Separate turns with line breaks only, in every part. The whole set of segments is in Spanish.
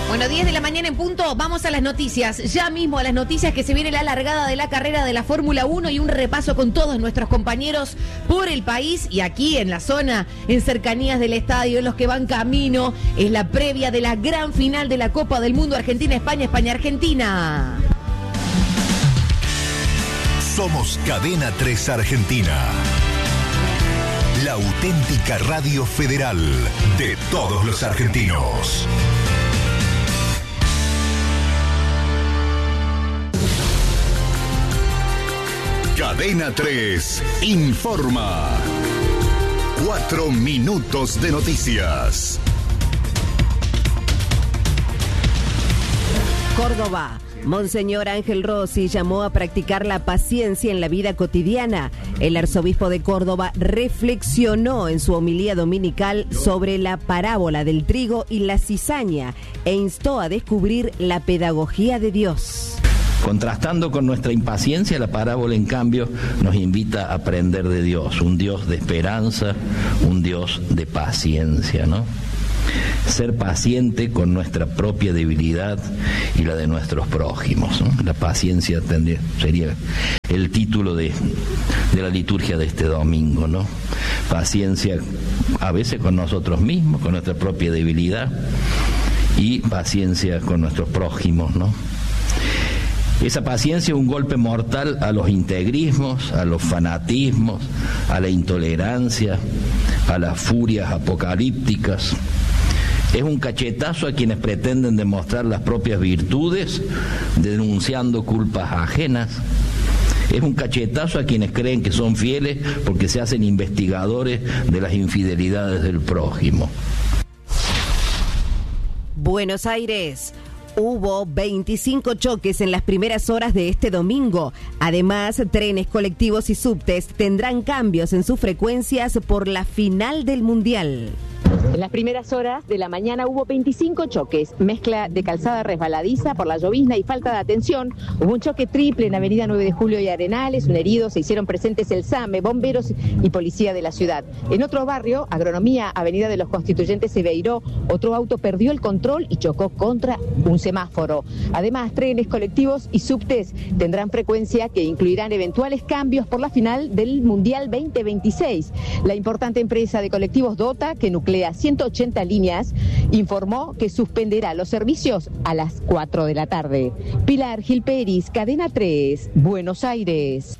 Bueno, 10 de la mañana en punto, vamos a las noticias. Ya mismo a las noticias que se viene la largada de la carrera de la Fórmula 1 y un repaso con todos nuestros compañeros por el país y aquí en la zona, en cercanías del estadio, en los que van camino. Es la previa de la gran final de la Copa del Mundo Argentina-España, España-Argentina.
Somos Cadena 3 Argentina. La auténtica radio federal de todos los argentinos. Cadena 3 informa. 4 minutos de noticias.
Córdoba. Monseñor Ángel Rossi llamó a practicar la paciencia en la vida cotidiana. El arzobispo de Córdoba reflexionó en su homilía dominical sobre la parábola del trigo y la cizaña e instó a descubrir la pedagogía de Dios.
Contrastando con nuestra impaciencia, la parábola, en cambio, nos invita a aprender de Dios, un Dios de esperanza, un Dios de paciencia, ¿no? Ser paciente con nuestra propia debilidad y la de nuestros prójimos, ¿no? La paciencia sería el título de la liturgia de este domingo, ¿no? Paciencia a veces con nosotros mismos, con nuestra propia debilidad, y paciencia con nuestros prójimos, ¿no? Esa paciencia es un golpe mortal a los integrismos, a los fanatismos, a la intolerancia, a las furias apocalípticas. Es un cachetazo a quienes pretenden demostrar las propias virtudes denunciando culpas ajenas. Es un cachetazo a quienes creen que son fieles porque se hacen investigadores de las infidelidades del prójimo.
Buenos Aires. Hubo 25 choques en las primeras horas de este domingo. Además, trenes, colectivos y subtes tendrán cambios en sus frecuencias por la final del Mundial.
En las primeras horas de la mañana hubo 25 choques, mezcla de calzada resbaladiza por la llovizna y falta de atención. Hubo un choque triple en Avenida 9 de Julio y Arenales, un herido, se hicieron presentes el SAME, bomberos y policía de la ciudad. En otro barrio, Agronomía, Avenida de los Constituyentes, Seveiró, otro auto perdió el control y chocó contra un semáforo. Además, trenes, colectivos y subtes tendrán frecuencia que incluirán eventuales cambios por la final del Mundial 2026. La importante empresa de colectivos Dota, que nuclea 180 líneas, informó que suspenderá los servicios a las 4 de la tarde. Pilar Gilperis, Cadena 3, Buenos Aires.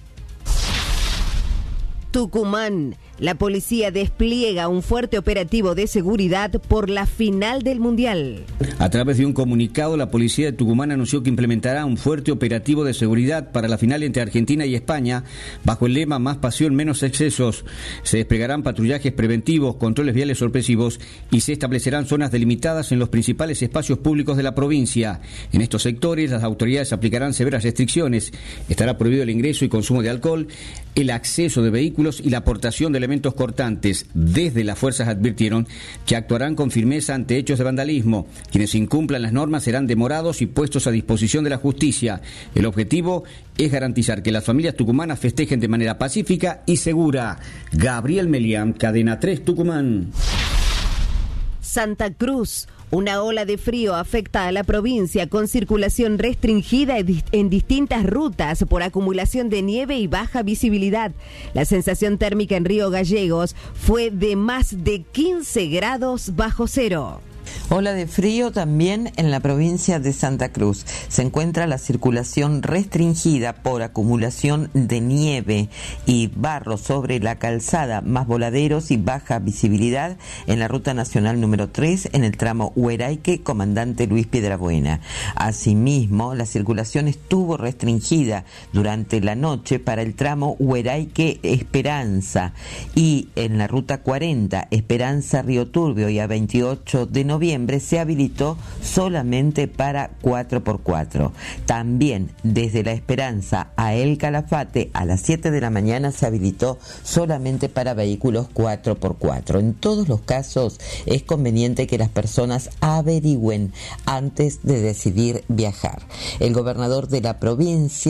Tucumán. La policía despliega un fuerte operativo de seguridad por la final del Mundial.
A través de un comunicado, la policía de Tucumán anunció que implementará un fuerte operativo de seguridad para la final entre Argentina y España, bajo el lema Más pasión, menos excesos. Se desplegarán patrullajes preventivos, controles viales sorpresivos y se establecerán zonas delimitadas en los principales espacios públicos de la provincia. En estos sectores, las autoridades aplicarán severas restricciones. Estará prohibido el ingreso y consumo de alcohol, el acceso de vehículos y la aportación de elementos cortantes. Desde las fuerzas advirtieron que actuarán con firmeza ante hechos de vandalismo. Quienes incumplan las normas serán demorados y puestos a disposición de la justicia. El objetivo es garantizar que las familias tucumanas festejen de manera pacífica y segura. Gabriel Melián, Cadena 3 Tucumán.
Santa Cruz. Una ola de frío afecta a la provincia con circulación restringida en distintas rutas por acumulación de nieve y baja visibilidad. La sensación térmica en Río Gallegos fue de más de 15 grados bajo cero.
Ola de frío también en la provincia de Santa Cruz. Se encuentra la circulación restringida por acumulación de nieve y barro sobre la calzada, más voladeros y baja visibilidad en la ruta nacional número 3 en el tramo Hueraique, Comandante Luis Piedrabuena. Asimismo, la circulación estuvo restringida durante la noche para el tramo Hueraique Esperanza y en la ruta 40 Esperanza Río Turbio y a 28 de noviembre se habilitó solamente para 4x4. También desde La Esperanza a El Calafate a las 7 de la mañana se habilitó solamente para vehículos 4x4. En todos los casos es conveniente que las personas averigüen antes de decidir viajar. El gobernador de la provincia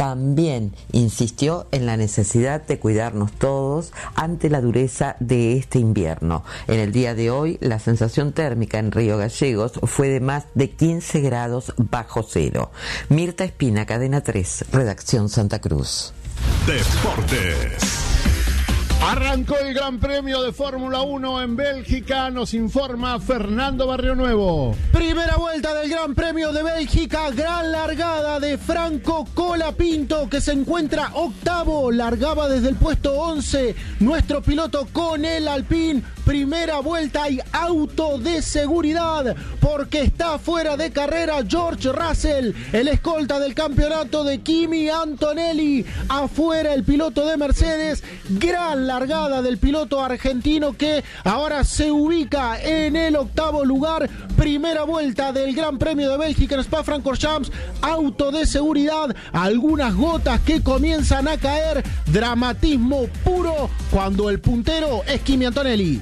también insistió en la necesidad de cuidarnos todos ante la dureza de este invierno. En el día de hoy, la sensación térmica en Río Gallegos fue de más de 15 grados bajo cero. Mirta Espina, Cadena 3, Redacción Santa Cruz.
Deportes.
Arrancó el Gran Premio de Fórmula 1 en Bélgica, nos informa Fernando Barrionuevo.
Primera vuelta del Gran Premio de Bélgica, gran largada de Franco Colapinto, que se encuentra octavo, largaba desde el puesto 11, nuestro piloto con el Alpine. Primera vuelta y auto de seguridad, porque está fuera de carrera George Russell, el escolta del campeonato de Kimi Antonelli. Afuera el piloto de Mercedes, gran largada del piloto argentino que ahora se ubica en el octavo lugar. Primera vuelta del Gran Premio de Bélgica en Spa-Francorchamps, auto de seguridad, algunas gotas que comienzan a caer, dramatismo puro cuando el puntero es Kimi Antonelli.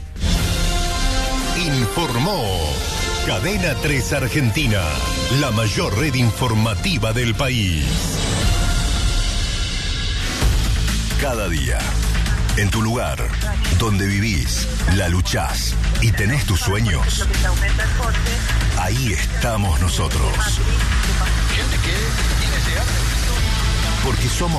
Informó Cadena 3 Argentina, la mayor red informativa del país. Cada día, en tu lugar, donde vivís, la luchás y tenés tus sueños, ahí estamos nosotros. Porque somos